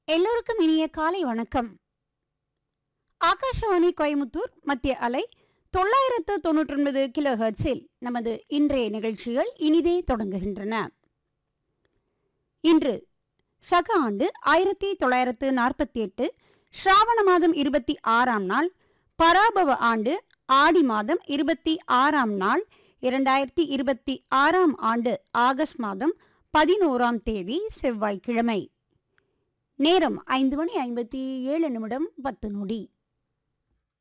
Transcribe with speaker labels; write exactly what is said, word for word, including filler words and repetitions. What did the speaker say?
Speaker 1: எல்லோருக்கும் இனிய காலை வணக்கம். ஆகாஷவாணி கோயமுத்தூர் மத்திய அலை தொள்ளாயிரத்து தொன்னூற்றி ஒன்பது கிலோ ஹெர்ட்ஸில் நமது இன்றைய நிகழ்ச்சிகள் இனிதே தொடங்குகின்றன. இன்று சக ஆண்டு ஆயிரத்தி தொள்ளாயிரத்து நாற்பத்தி எட்டு ஸ்ராவண மாதம் இருபத்தி ஆறாம் நாள், பராபவ ஆண்டு ஆடி மாதம் இருபத்தி ஆறாம் நாள், இரண்டாயிரத்தி இருபத்தி ஆறாம் ஆண்டு ஆகஸ்ட் மாதம் பதினோராம் தேதி செவ்வாய்க்கிழமை. நேரம் ஐந்து மணி ஐம்பத்தி ஏழு நிமிடம் பத்து நொடி.